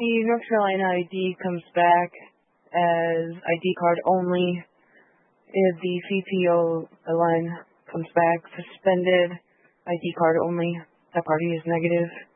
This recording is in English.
The North Carolina ID comes back as ID card only. If the CPO line comes back suspended, ID card only, that party is negative.